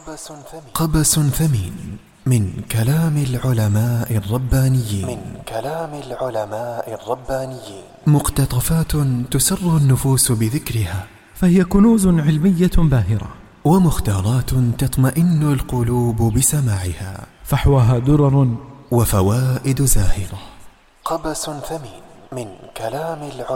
قبس ثمين من كلام العلماء الربانيين مقتطفات تسر النفوس بذكرها، فهي كنوز علمية باهرة، ومختارات تطمئن القلوب بسماعها، فحواها درر وفوائد زاهرة. قبس ثمين من كلام العلماء